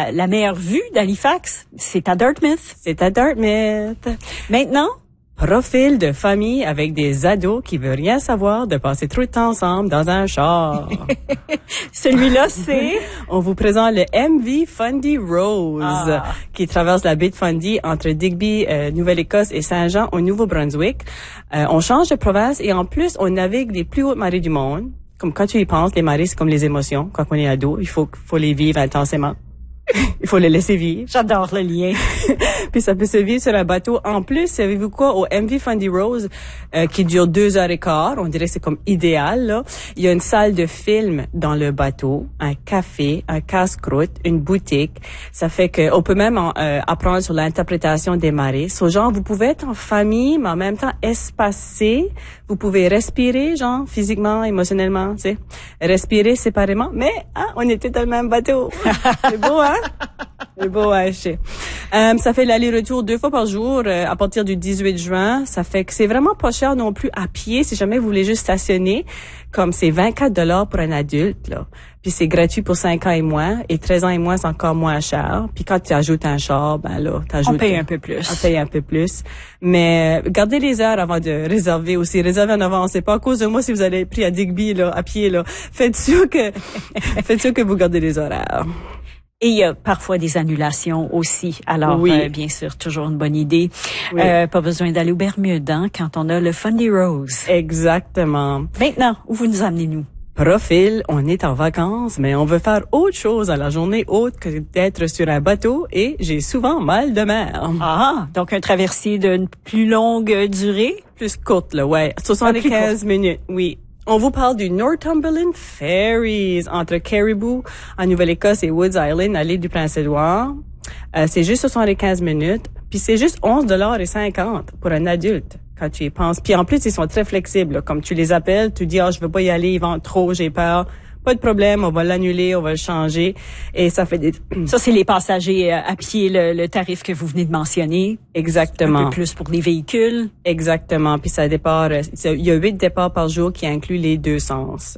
la meilleure vue d'Halifax, c'est à Dartmouth. C'est à Dartmouth. Maintenant, profil de famille avec des ados qui veulent rien savoir de passer trop de temps ensemble dans un char. celui-là, c'est... On vous présente le MV Fundy Rose, qui traverse la baie de Fundy entre Digby, Nouvelle-Écosse et Saint-Jean au Nouveau-Brunswick. On change de province et en plus, on navigue les plus hautes marées du monde. Comme quand tu y penses, les marées, c'est comme les émotions. Quand on est ado, il faut les vivre intensément. Il faut les laisser vivre. J'adore le lien. Puis ça peut se vivre sur un bateau. En plus, savez-vous quoi, au MV Fundy Rose, qui dure 2h15, on dirait que c'est comme idéal, là. Il y a une salle de film dans le bateau, un café, un casse-croûte, une boutique. Ça fait que on peut même apprendre sur l'interprétation des marées. So, genre, vous pouvez être en famille, mais en même temps espacé. Vous pouvez respirer, genre, physiquement, émotionnellement, tu sais. Respirer séparément. Mais, on était dans le même bateau. C'est beau, hein? C'est beau, hein, je sais. Ça fait l'aller-retour 2 fois par jour à partir du 18 juin. Ça fait que c'est vraiment pas cher non plus à pied si jamais vous voulez juste stationner. Comme c'est 24 $ pour un adulte, là. Puis c'est gratuit pour 5 ans et moins. Et 13 ans et moins, c'est encore moins cher. Puis quand tu ajoutes un char, ben là, on paye un peu plus. On paye un peu plus. Mais gardez les heures avant de réserver aussi. Réservez en avance. C'est pas à cause de moi si vous allez pris à Digby, là, à pied, là. Faites sûr que vous gardez les horaires. Et il y a parfois des annulations aussi. Alors, oui. Bien sûr, toujours une bonne idée. Oui. Pas besoin d'aller aux Bermudes, hein, quand on a le Fundy Rose. Exactement. Maintenant, où vous nous amenez, nous? Profil, on est en vacances, mais on veut faire autre chose à la journée autre que d'être sur un bateau et j'ai souvent mal de mer. Donc un traversier d'une plus longue durée? Plus courte, là, ouais. 75 minutes, oui. On vous parle du Northumberland Ferries entre Caribou en Nouvelle-Écosse et Woods Island à l'île du Prince-Édouard. C'est juste 75 minutes, puis c'est juste 11,50 $ pour un adulte quand tu y penses. Puis en plus, ils sont très flexibles, là. Comme tu les appelles, tu dis je veux pas y aller, ils vendent trop, j'ai peur. Pas de problème, on va l'annuler, on va le changer. Et ça fait des... Ça, c'est les passagers à pied, le tarif que vous venez de mentionner. Exactement. Un peu plus pour les véhicules. Exactement. Puis ça départ, il y a 8 départs par jour qui incluent les 2 sens.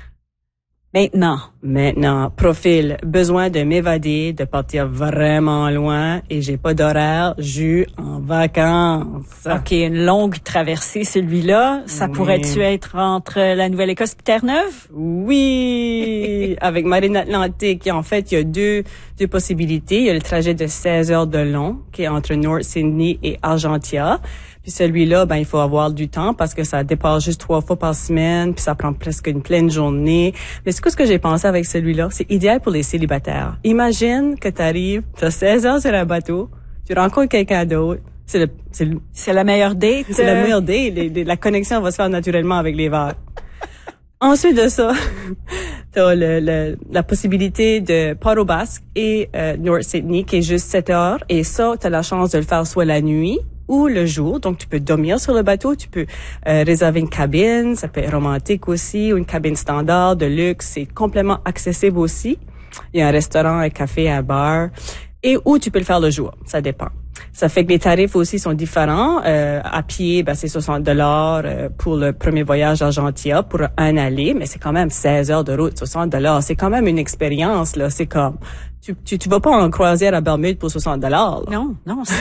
Maintenant, profil, besoin de m'évader, de partir vraiment loin et j'ai pas d'horaire, je en vacances. OK, une longue traversée, celui-là. Ça pourrait-tu être entre la Nouvelle-Écosse et Terre-Neuve? Oui, avec Marine Atlantique. En fait, il y a deux possibilités. Il y a le trajet de 16 heures de long qui est entre North Sydney et Argentia. Puis celui-là, il faut avoir du temps parce que ça dépasse juste 3 fois par semaine, puis ça prend presque une pleine journée. Mais c'est quoi ce que j'ai pensé avec celui-là? C'est idéal pour les célibataires. Imagine que t'arrives, t'as 16 heures sur un bateau, tu rencontres quelqu'un d'autre. C'est la meilleure date. C'est la meilleure date. La connexion va se faire naturellement avec les vagues. Ensuite de ça, t'as la possibilité de Port au Basque et North Sydney qui est juste 7 heures. Et ça, t'as la chance de le faire soit la nuit ou le jour. Donc, tu peux dormir sur le bateau, tu peux réserver une cabine, ça peut être romantique aussi, ou une cabine standard, de luxe, c'est complètement accessible aussi. Il y a un restaurant, un café, un bar, et ou tu peux le faire le jour, ça dépend. Ça fait que les tarifs aussi sont différents. À pied, c'est 60 $ pour le premier voyage à Argentia pour un aller, mais c'est quand même 16 heures de route, 60 $. C'est quand même une expérience, là. C'est comme, tu vas pas en croisière à Bermude pour 60 $. Là. Non,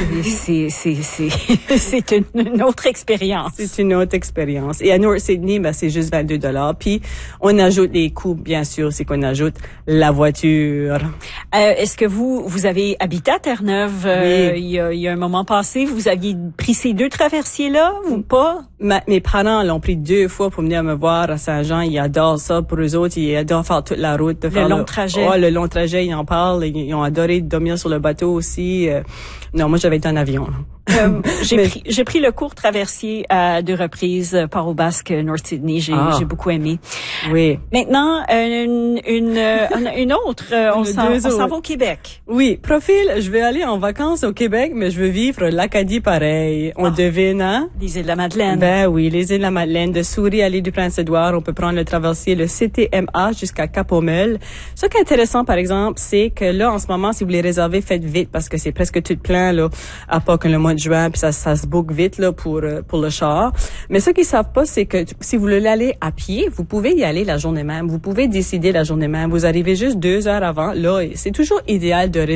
c'est une autre expérience. C'est une autre expérience. Et à North Sydney, c'est juste 22 $. Puis, on ajoute les coûts, bien sûr, c'est qu'on ajoute la voiture. Est-ce que vous avez habité à Terre-Neuve? Oui. Il y a un moment passé, vous aviez pris ces 2 traversiers-là ou pas? Mes parents l'ont pris 2 fois pour venir me voir à Saint-Jean. Ils adorent ça. Pour eux autres, ils adorent faire toute la route. Le long trajet. Oh, le long trajet, ils en parlent. Ils ont adoré dormir sur le bateau aussi. Non, moi, j'avais été en avion. J'ai pris le court traversier à 2 reprises, Port au Basque, North Sydney. J'ai beaucoup aimé. Oui. Maintenant, une autre. On s'en va au Québec. Oui. Profil, je vais aller en vacances au Québec, mais je veux vivre l'Acadie pareil. On devine, hein? Les îles de la Madeleine. Oui, les îles de la Madeleine. De Souris à l'île du Prince-Édouard, on peut prendre le traversier, le CTMA jusqu'à Cap-Aux-Meules. Ce qui est intéressant, par exemple, c'est que là, en ce moment, si vous voulez réserver, faites vite parce que c'est presque tout plein, là, à part que le mois de juin, puis ça se book vite, là, pour le char. Mais ceux qui savent pas, c'est que si vous voulez aller à pied, vous pouvez y aller la journée même. Vous pouvez décider la journée même. Vous arrivez juste 2 heures avant. Là, c'est toujours idéal de